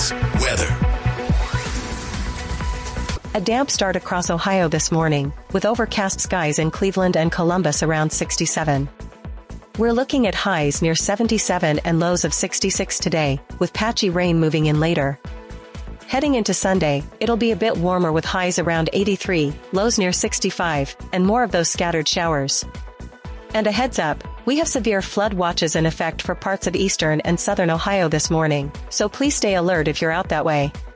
News. Weather. A damp start across Ohio this morning, with overcast skies in Cleveland and Columbus around 67. We're looking at highs near 77 and lows of 66 today, with patchy rain moving in later. Heading into Sunday, it'll be a bit warmer with highs around 83, lows near 65, and more of those scattered showers. And a heads up, we have severe flood watches in effect for parts of eastern and southern Ohio this morning, so please stay alert if you're out that way.